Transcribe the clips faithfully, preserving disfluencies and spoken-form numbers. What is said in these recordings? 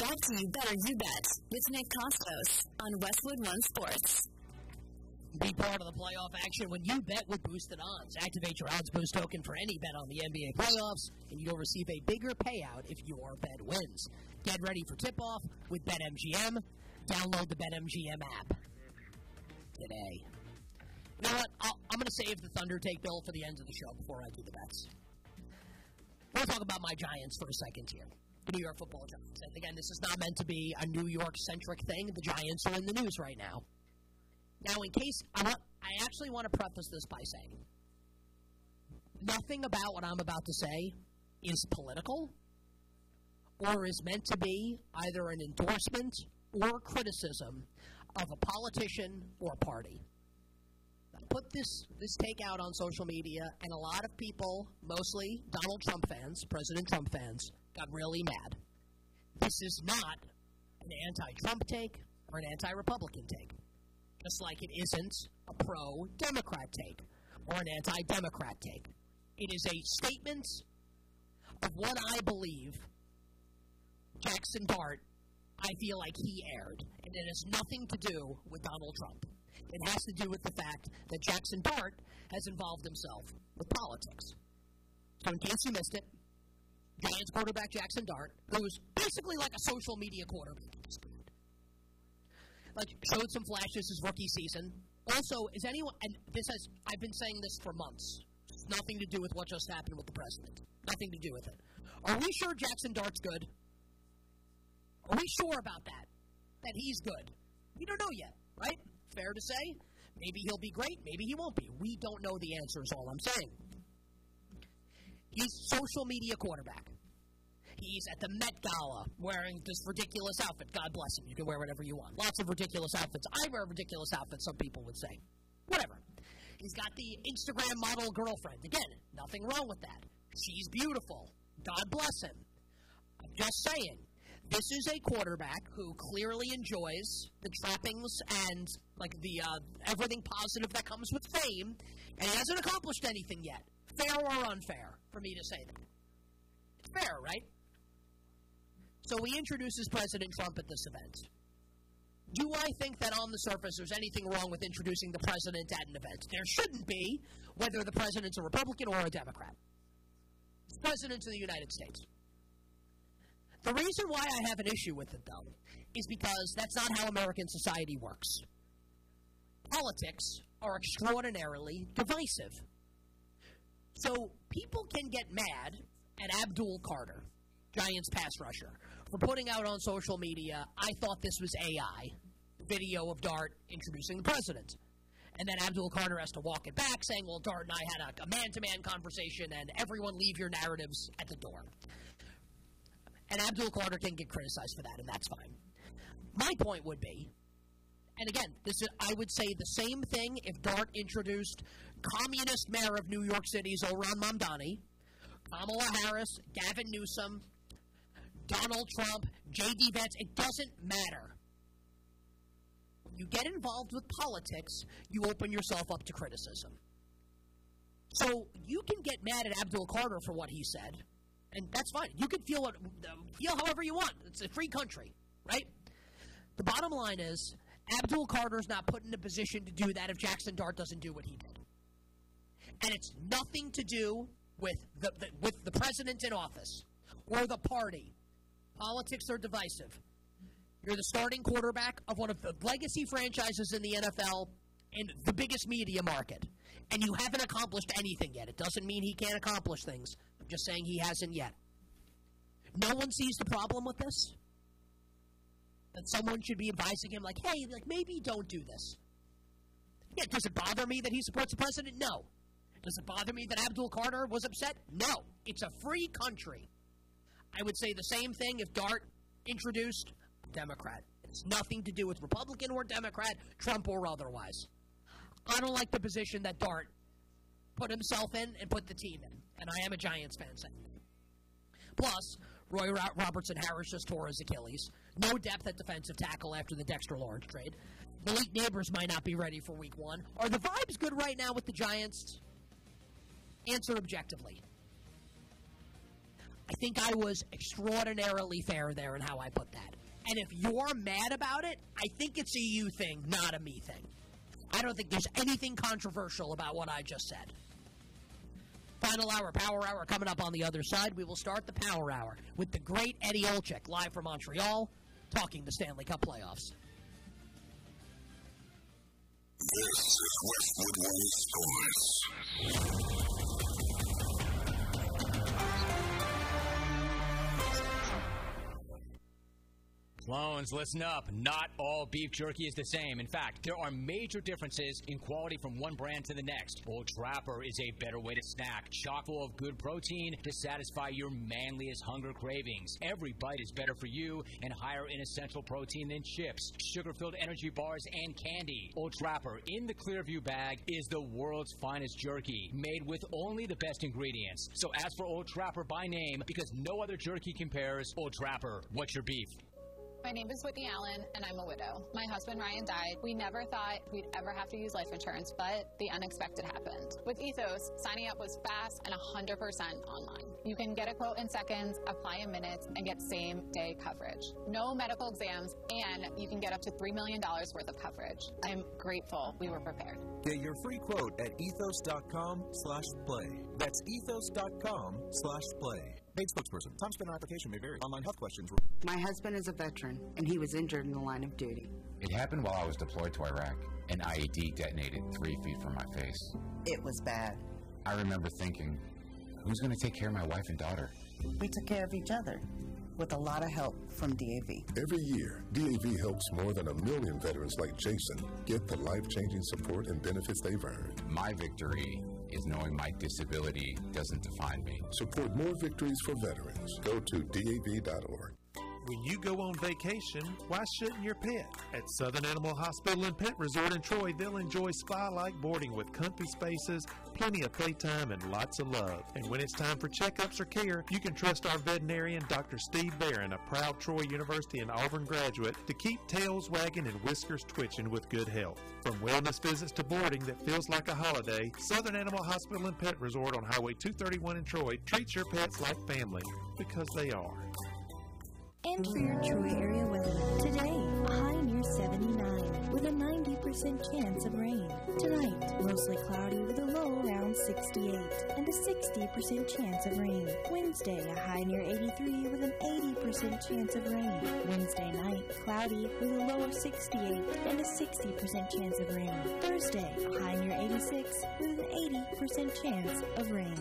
Back to You Better You Bet with Nick Costos on Westwood One Sports. Be part of the playoff action when you bet with Boosted Odds. Activate your odds boost token for any bet on the N B A playoffs, and you'll receive a bigger payout if your bet wins. Get ready for tip-off with BetMGM. Download the BetMGM app today. You know what? I'll, I'm going to save the Thunder take, Bill, for the end of the show before I do the bets. We'll talk about my Giants for a second here. The New York Football Giants. And again, this is not meant to be a New York-centric thing. The Giants are in the news right now. Now, in case, I, want, I actually want to preface this by saying, nothing about what I'm about to say is political or is meant to be either an endorsement or criticism of a politician or party. I put this, this take out on social media, and a lot of people, mostly Donald Trump fans, President Trump fans, got really mad. This is not an anti-Trump take or an anti-Republican take. Just like it isn't a pro-Democrat take or an anti-Democrat take. It is a statement of what I believe Jackson Dart, I feel like he aired. And it has nothing to do with Donald Trump. It has to do with the fact that Jackson Dart has involved himself with politics. So in case you missed it, Giants quarterback Jackson Dart, who's basically like a social media quarterback, like showed some flashes his rookie season. Also, is anyone, and this has, I've been saying this for months. It's nothing to do with what just happened with the president. Nothing to do with it. Are we sure Jackson Dart's good? Are we sure about that? That he's good? We don't know yet, right? Fair to say. Maybe he'll be great. Maybe he won't be. We don't know the answer is all I'm saying. He's social media quarterback. He's at the Met Gala wearing this ridiculous outfit. God bless him. You can wear whatever you want. Lots of ridiculous outfits. I wear ridiculous outfits, some people would say. Whatever. He's got the Instagram model girlfriend. Again, nothing wrong with that. She's beautiful. God bless him. I'm just saying. This is a quarterback who clearly enjoys the trappings and like the uh, everything positive that comes with fame, and he hasn't accomplished anything yet. Fair or unfair for me to say that? It's fair, right? So he introduces President Trump at this event. Do I think that on the surface there's anything wrong with introducing the president at an event? There shouldn't be, whether the president's a Republican or a Democrat. It's the president of the United States. The reason why I have an issue with it, though, is because that's not how American society works. Politics are extraordinarily divisive. So people can get mad at Abdul Carter, Giants pass rusher, for putting out on social media, I thought this was A I, video of Dart introducing the president. And then Abdul Carter has to walk it back, saying, well, Dart and I had a, a man-to-man conversation, and everyone leave your narratives at the door. And Abdul Carter can get criticized for that, and that's fine. My point would be, and again, this is, I would say the same thing if Dart introduced communist mayor of New York City, Zohran Mamdani, Kamala Harris, Gavin Newsom, Donald Trump, J D Vance. It doesn't matter. When you get involved with politics, you open yourself up to criticism. So you can get mad at Abdul Carter for what he said, and that's fine. You can feel, what, feel however you want. It's a free country, right? The bottom line is, Abdul Carter's not put in a position to do that if Jackson Dart doesn't do what he did. And it's nothing to do with the, the, with the president in office or the party. Politics are divisive. You're the starting quarterback of one of the legacy franchises in the N F L and the biggest media market, and you haven't accomplished anything yet. It doesn't mean he can't accomplish things. I'm just saying he hasn't yet. No one sees the problem with this? That someone should be advising him like, hey, like maybe don't do this. Yeah, does it bother me that he supports the president? No. Does it bother me that Abdul Carter was upset? No. It's a free country. I would say the same thing if Dart introduced a Democrat. It's nothing to do with Republican or Democrat, Trump or otherwise. I don't like the position that Dart put himself in and put the team in. And I am a Giants fan saying that. Plus, Roy Robertson Harris just tore his Achilles. No depth at defensive tackle after the Dexter Lawrence trade. Malik Neighbors might not be ready for week one. Are the vibes good right now with the Giants? Answer objectively. I think I was extraordinarily fair there in how I put that. And if you're mad about it, I think it's a you thing, not a me thing. I don't think there's anything controversial about what I just said. Final hour, Power Hour coming up on the other side. We will start the Power Hour with the great Eddie Olczyk, live from Montreal, talking the Stanley Cup playoffs. This is Westwood One Sports. Clones, listen up. Not all beef jerky is the same. In fact, there are major differences in quality from one brand to the next. Old Trapper is a better way to snack, chock full of good protein to satisfy your manliest hunger cravings. Every bite is better for you and higher in essential protein than chips, sugar-filled energy bars, and candy. Old Trapper in the Clearview bag is the world's finest jerky, made with only the best ingredients. So ask for Old Trapper by name because no other jerky compares. Old Trapper, what's your beef? My name is Whitney Allen, and I'm a widow. My husband, Ryan, died. We never thought we'd ever have to use life insurance, but the unexpected happened. With Ethos, signing up was fast and one hundred percent online. You can get a quote in seconds, apply in minutes, and get same-day coverage. No medical exams, and you can get up to three million dollars worth of coverage. I'm grateful we were prepared. Get your free quote at ethos.com slash play. That's ethos.com slash play. Paid spokesperson. Time spent on application may vary. Online health questions. My husband is a veteran, and he was injured in the line of duty. It happened while I was deployed to Iraq. An I E D detonated three feet from my face. It was bad. I remember thinking, who's going to take care of my wife and daughter? We took care of each other, with a lot of help from D A V. Every year, D A V helps more than a million veterans like Jason get the life-changing support and benefits they've earned. My victory is knowing my disability doesn't define me. Support more victories for veterans. Go to D A V dot org. When you go on vacation, why shouldn't your pet? At Southern Animal Hospital and Pet Resort in Troy, they'll enjoy spa-like boarding with comfy spaces, plenty of playtime, and lots of love. And when it's time for checkups or care, you can trust our veterinarian, Doctor Steve Barron, a proud Troy University and Auburn graduate, to keep tails wagging and whiskers twitching with good health. From wellness visits to boarding that feels like a holiday, Southern Animal Hospital and Pet Resort on Highway two thirty-one in Troy treats your pets like family, because they are. And for your Troy area weather, today, a high near seventy-nine, with a ninety percent chance of rain. Tonight, mostly cloudy with a low around sixty-eight, and a sixty percent chance of rain. Wednesday, a high near eighty-three, with an eighty percent chance of rain. Wednesday night, cloudy with a low of sixty-eight, and a sixty percent chance of rain. Thursday, a high near eighty-six, with an eighty percent chance of rain.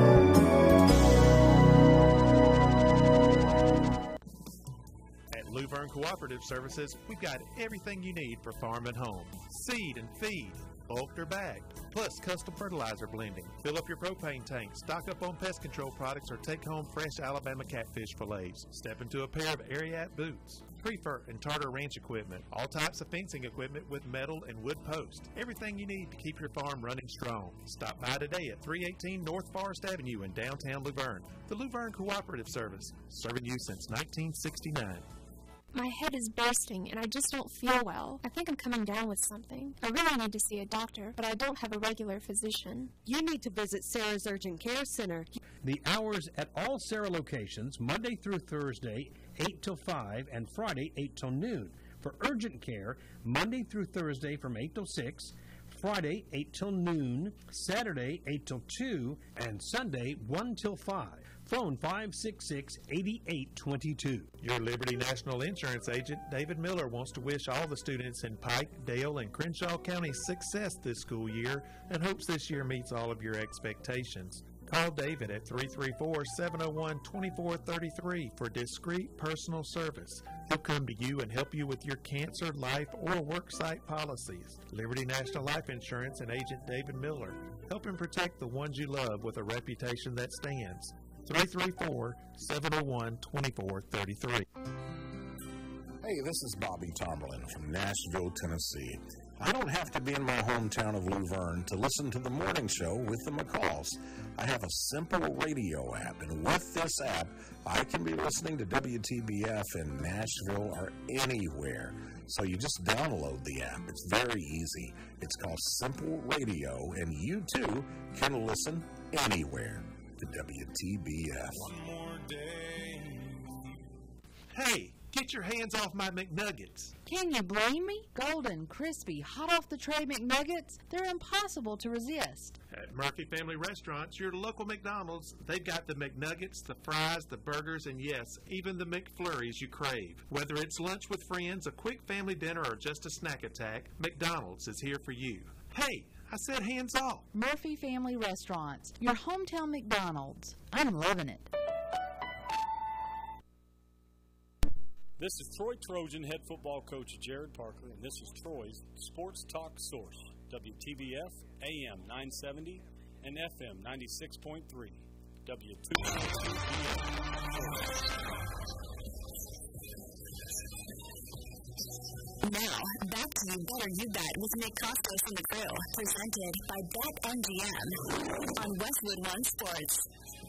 Luverne Cooperative Services, we've got everything you need for farm and home. Seed and feed, bulked or bagged, plus custom fertilizer blending. Fill up your propane tank, stock up on pest control products, or take home fresh Alabama catfish fillets. Step into a pair of Ariat boots. Tree-fur and Tartar Ranch equipment, all types of fencing equipment with metal and wood posts. Everything you need to keep your farm running strong. Stop by today at three eighteen North Forest Avenue in downtown Luverne. The Luverne Cooperative Service, serving you since nineteen sixty-nine. My head is bursting and I just don't feel well. I think I'm coming down with something. I really need to see a doctor, but I don't have a regular physician. You need to visit Sarah's Urgent Care Center. The hours at all Sarah locations, Monday through Thursday, eight till five, and Friday, eight till noon. For urgent care, Monday through Thursday from eight till six, Friday, eight till noon, Saturday, eight till two, and Sunday, one till five. Phone five six six, eight eight two two. Your Liberty National Insurance agent, David Miller, wants to wish all the students in Pike, Dale, and Crenshaw counties success this school year and hopes this year meets all of your expectations. Call David at three three four, seven oh one, two four three three for discreet personal service. He'll come to you and help you with your cancer, life, or worksite policies. Liberty National Life Insurance and agent David Miller. Help him protect the ones you love with a reputation that stands. three three four, seven oh one, two four three three. Hey, this is Bobby Tomberlin from Nashville, Tennessee. I don't have to be in my hometown of Luverne to listen to the morning show with the McCalls. I have a simple radio app, and with this app, I can be listening to W T B F in Nashville or anywhere. So you just download the app. It's very easy. It's called Simple Radio, and you too can listen anywhere to W T B F. Hey, get Get your hands off my McNuggets. Can you blame me? Golden, crispy, hot off the tray McNuggets, they're impossible to resist. At Murphy Family Restaurants, your local McDonald's, they've got the McNuggets, the fries, the burgers, and yes, even the McFlurries you crave. Whether it's lunch with friends, a quick family dinner, or just a snack attack, McDonald's is here for you. Hey, I said hands off. Murphy Family Restaurants, your hometown McDonald's. I'm loving it. This is Troy Trojan head football coach Jared Parker, and this is Troy's Sports Talk Source, W T B F, A M nine seventy, and F M ninety-six point three, W two ninety-two P M. Now, back to You Better You Bet with Nick Costos and the crew, presented by BetMGM on Westwood One Sports.